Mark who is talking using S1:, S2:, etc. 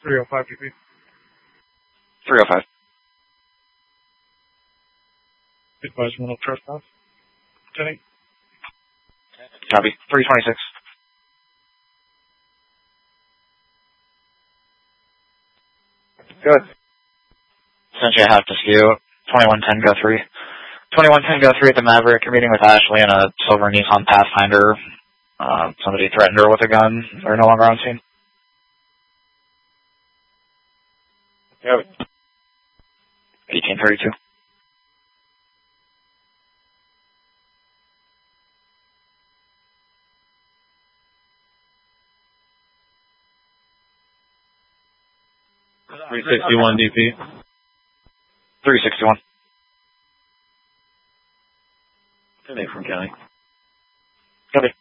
S1: 305 DP.
S2: 305.
S1: Advise one of trespass. 10-8.
S2: Copy. 326. Good. Essentially, I have to skew. 2110, go 3. 2110, go 3 at the Maverick. You're meeting with Ashley in a silver Nissan Pathfinder. Somebody threatened her with a gun. They're no longer on scene. Yep. 1832.
S1: $361 DP.
S2: 361.
S1: Nate from County.
S2: Copy.